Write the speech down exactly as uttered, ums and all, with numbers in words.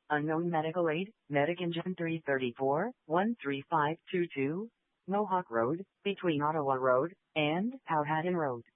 Unknown medical aid, Medic-Engine three thirty-four, one three five two two, Mohawk Road, between Ottawa Road and Powhatan Road.